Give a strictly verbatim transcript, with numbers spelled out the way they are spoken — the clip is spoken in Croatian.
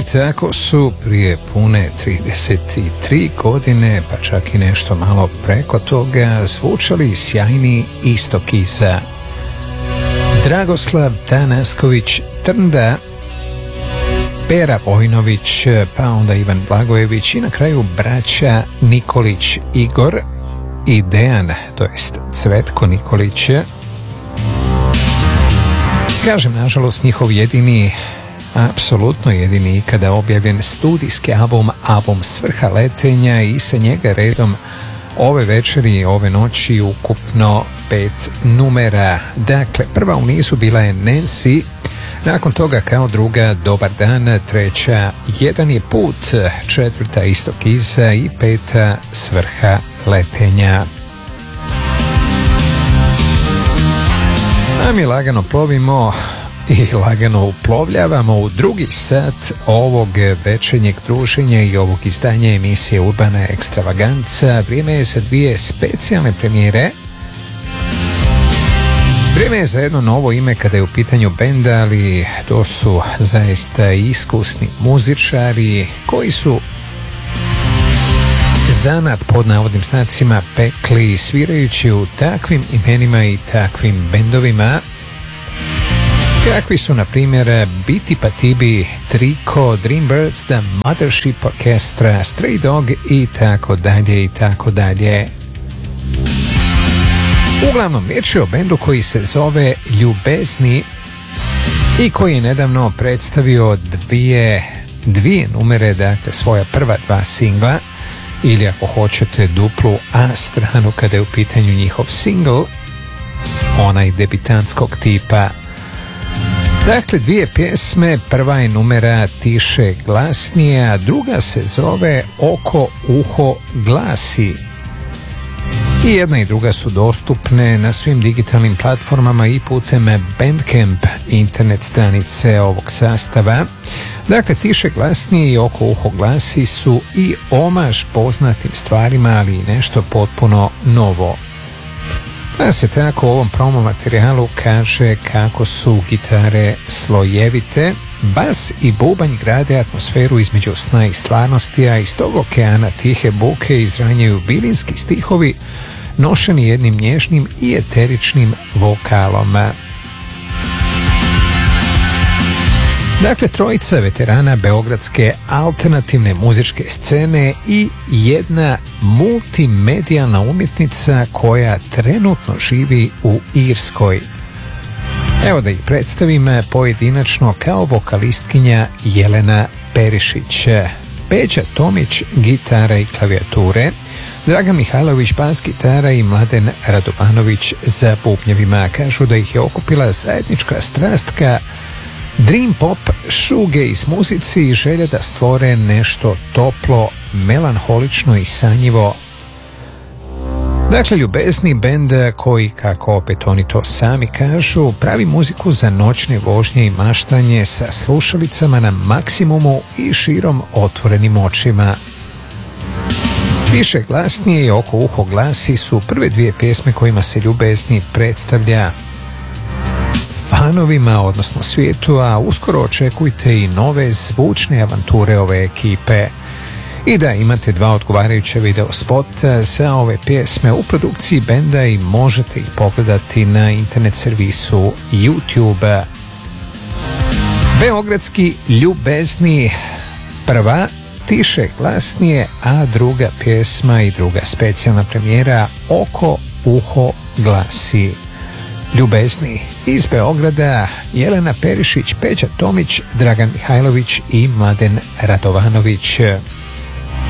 tako su prije pune trideset tri godine, pa čak i nešto malo preko toga, zvučali sjajni Istok iza. Dragoslav Tanasković Trnda, Pera Vojnović, pa onda Ivan Blagojević i na kraju braća Nikolić Igor i Dejan, to jest Cvetko Nikolić. Kažem, nažalost, njihov jedini, apsolutno jedini ikada objavljen studijski album, album Svrha letenja, i sa njega redom ove večeri, ove noći ukupno pet numera. Dakle, prva u nizu bila je Nancy, nakon toga kao druga Dobar dan, treća Jedan je put, četvrta Istok iza i peta Svrha letenja. A mi lagano plovimo i lagano uplovljavamo u drugi sat ovog večernjeg druženja i ovog izdanja emisije Urbana ekstravaganca. Vrijeme je za dvije specijalne premijere. Vrijeme je za jedno novo ime kada je u pitanju benda, ali to su zaista iskusni muzičari koji su zanat pod navodnim znacima pekli svirajući u takvim imenima i takvim bendovima kakvi su, na primjer, Biti Patibi, Triko, Dreambirds, The Mothership Orchestra, Stray Dog i tako dalje i tako dalje. Uglavnom, riječ je o bendu koji se zove Ljubezni i koji je nedavno predstavio dvije, dvije numere, dakle svoja prva dva singla, ili ako hoćete duplu A stranu kada je u pitanju njihov singl, onaj debitantskog tipa. Dakle, dvije pjesme, prva je numera Tiše glasnije, a druga se zove Oko uho glasi. I jedna i druga su dostupne na svim digitalnim platformama i putem Bandcamp internet stranice ovog sastava. Dakle, Tiše glasnije i Oko uho glasi su i omaž poznatim stvarima, ali i nešto potpuno novo. Da se tako u ovom promo materijalu kaže kako su gitare slojevite, bas i bubanj grade atmosferu između sna i stvarnosti, a iz tog okeana tihe buke izranjaju vilinski stihovi nošeni jednim nježnim i eteričnim vokalom. Dakle, trojica veterana beogradske alternativne muzičke scene i jedna multimedijalna umjetnica koja trenutno živi u Irskoj. Evo da ih predstavim pojedinačno kao vokalistkinja Jelena Perišić, Peđa Tomić gitara i klavijature, Dragan Mihajlović bas gitara i Mladen Radovanović za bubnjevima. Kažu da ih je okupila zajednička strast ka dream pop, shoegaze muzici i želja da stvore nešto toplo, melanholično i sanjivo. Dakle, Ljubezni, bend koji, kako opet oni to sami kažu, pravi muziku za noćne vožnje i maštanje sa slušalicama na maksimumu i širom otvorenim očima. Tiše glasnije i Oko uho glasi su prve dvije pjesme kojima se Ljubezni predstavlja fanovima, odnosno svijetu, a uskoro očekujte i nove zvučne avanture ove ekipe. I da, imate dva odgovarajuća video spota za ove pjesme u produkciji benda i možete ih pogledati na internet servisu YouTube. Beogradski Ljubezni, prva Tiše glasnije, a druga pjesma i druga specijalna premijera Oko uho glasi. Ljubezni iz Beograda, Jelena Perišić, Peđa Tomić, Dragan Mihajlović i Mladen Radovanović.